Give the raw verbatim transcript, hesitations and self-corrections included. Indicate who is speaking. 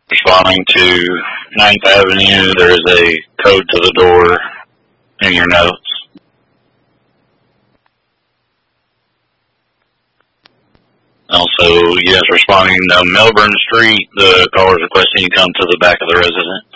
Speaker 1: Responding to Ninth Avenue, there is a code to the door in your notes. Also, yes, responding to Melbourne Street, the caller is requesting you come to the back of the residence.